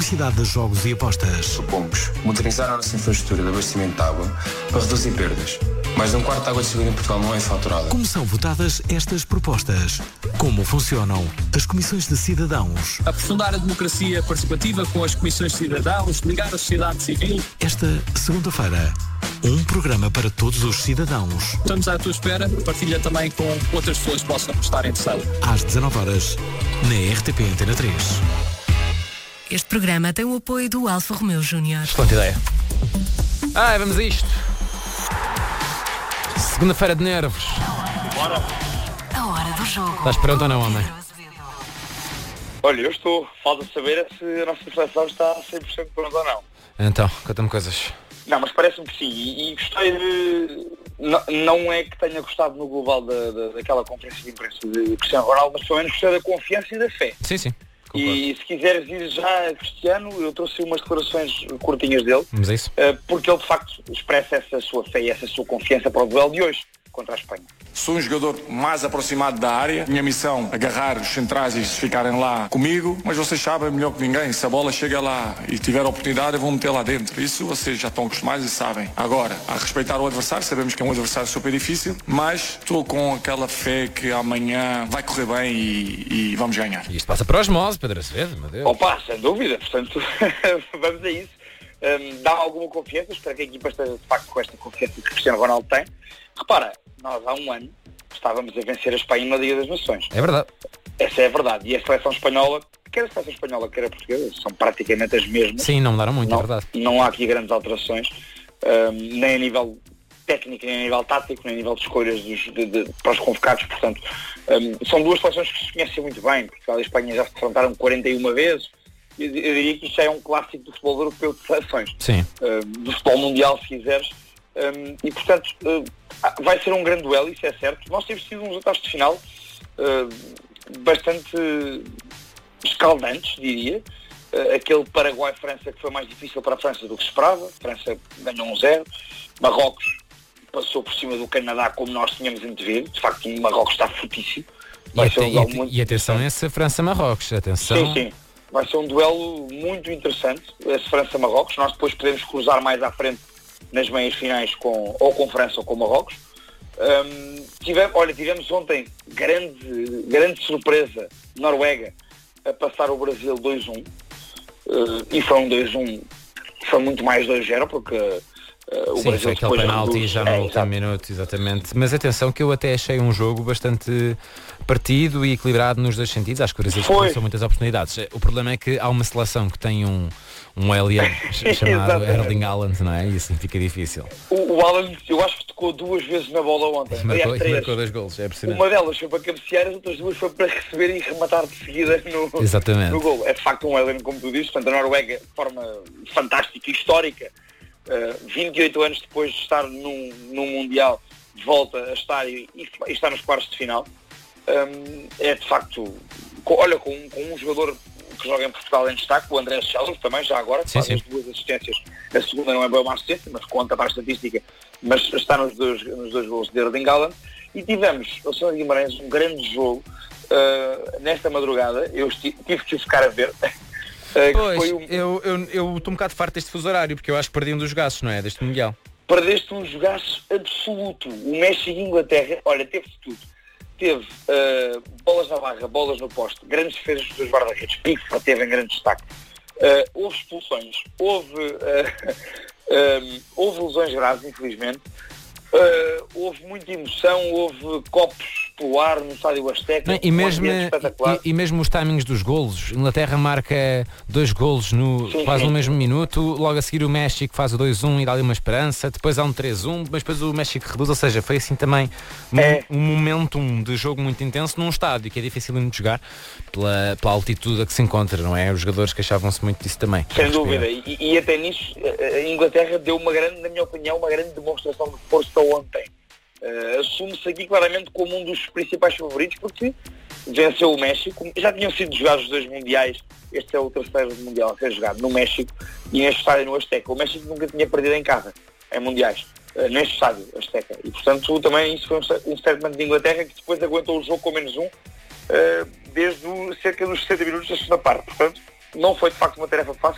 publicidade de jogos e apostas. Propomos modernizar a nossa infraestrutura de abastecimento de água para reduzir perdas. Mais de um quarto de água distribuída em Portugal não é faturada. Como são votadas estas propostas? Como funcionam as comissões de cidadãos? Aprofundar a democracia participativa com as comissões de cidadãos, ligar a sociedade civil. Esta segunda-feira, um programa para todos os cidadãos. Estamos à tua espera, partilha também com outras pessoas que possam estar interessadas. Às 19h, na RTP Antena 3. Este programa tem o apoio do Alfa Romeo Júnior. Excelente ideia. Vamos a isto. Segunda-feira de nervos. Bora. A hora do jogo. Estás pronto ou não, homem? Olha, eu estou. Falta saber se a nossa seleção está 100% pronta ou não. Então, conta-me coisas. Não, mas parece-me que sim. E gostei de... Não é que tenha gostado no global daquela conferência de imprensa de Cristiano Ronaldo, mas pelo menos gostei da confiança e da fé. Sim. Concordo. E se quiseres ir já a Cristiano, eu trouxe umas declarações curtinhas dele. Vamos a isso? Porque ele de facto expressa essa sua fé e essa sua confiança para o duelo de hoje contra a Espanha. Sou um jogador mais aproximado da área. Minha missão é agarrar os centrais e ficarem lá comigo. Mas vocês sabem melhor que ninguém. Se a bola chega lá e tiver a oportunidade, eu vou meter lá dentro. Isso vocês já estão acostumados e sabem. Agora, a respeitar o adversário, sabemos que é um adversário super difícil. Mas estou com aquela fé que amanhã vai correr bem e vamos ganhar. E isto passa para osmose, Pedro Acevedo, meu Deus. Opa, sem dúvida. Portanto, vamos a isso. Dá alguma confiança. Espero que a equipa esteja de facto com esta confiança que Cristiano Ronaldo tem. Repara, nós há um ano estávamos a vencer a Espanha na Liga das Nações. É verdade. Essa é a verdade. E a seleção espanhola, quer a seleção espanhola, quer a portuguesa, são praticamente as mesmas. Sim, não mudaram muito, não, é verdade. Não há aqui grandes alterações, nem a nível técnico, nem a nível tático, nem a nível de escolhas para os convocados. Portanto, são duas seleções que se conhecem muito bem. Portugal e a Espanha já se defrontaram 41 vezes. Eu diria que isto é um clássico do futebol europeu de seleções. Sim. Do futebol mundial, se quiseres. E portanto vai ser um grande duelo, isso é certo. Nós temos tido uns resultados de final bastante escaldantes, diria. Aquele Paraguai-França que foi mais difícil para a França do que se esperava. A França ganhou 1-0. Marrocos passou por cima do Canadá como nós tínhamos antevido. De facto, o Marrocos está fortíssimo. E atenção a essa França-Marrocos, atenção. Sim. Vai ser um duelo muito interessante, esse França-Marrocos. Nós depois podemos cruzar mais à frente nas meias finais ou com França ou com Marrocos. Tivemos ontem grande surpresa, Noruega a passar o Brasil 2-1, e foi um 2-1, foi muito mais 2-0 porque o Brasil foi aquele penalti já no último minuto, exatamente. Mas atenção que eu até achei um jogo bastante partido e equilibrado nos dois sentidos. Acho que o Brasil desperdiçou muitas oportunidades. O problema é que há uma seleção que tem um alien chamado Erling Haaland, não é? E assim fica difícil. O Haaland, eu acho que tocou 2 vezes na bola ontem. Marcou 2 golos, é impressionante. Uma delas foi para cabecear, as outras 2 foi para receber e rematar de seguida no gol. É de facto um alien, como tu dizes. Portanto, a Noruega, de forma fantástica e histórica, 28 anos depois de estar num Mundial, volta a estar e está nos quartos de final. É de facto, com um jogador que joga em Portugal em destaque, o André Schelder também, já agora, que faz as 2 assistências. A segunda não é bem uma assistência, mas conta para a estatística, mas está nos dois gols de Erling Haaland. E tivemos, o Sr. Guimarães, um grande jogo nesta madrugada. Eu tive que ficar a ver. Pois, eu estou um bocado farto deste fuso horário, porque eu acho que perdi um dos jogaços, não é? Deste Mundial. Perdeste um jogaço absoluto. O México e Inglaterra, olha, teve tudo. Teve bolas na barra, bolas no poste, grandes defesas dos guarda-redes, Pifa teve em grande destaque. Houve expulsões, houve lesões graves, infelizmente. Houve muita emoção, houve copos pelo ar no estádio Azteca. E mesmo os timings dos golos. Inglaterra marca 2 golos quase no mesmo minuto, logo a seguir o México faz o 2-1 e dá ali uma esperança, depois há um 3-1, mas depois o México reduz, ou seja, foi assim também um momentum de jogo muito intenso num estádio que é difícil de jogar pela altitude a que se encontra, não é? Os jogadores queixavam-se muito disso também. Sem dúvida, e até nisso a Inglaterra deu na minha opinião, uma grande demonstração de força ontem. Assume-se aqui claramente como um dos principais favoritos porque venceu o México. Já tinham sido jogados os 2 mundiais, este é o terceiro mundial a ser jogado no México e neste estádio no Azteca. O México nunca tinha perdido em casa em mundiais, neste estádio Azteca, e portanto também isso foi um statement de Inglaterra que depois aguentou o jogo com -1 desde cerca dos 60 minutos da segunda parte. Portanto, não foi de facto uma tarefa fácil.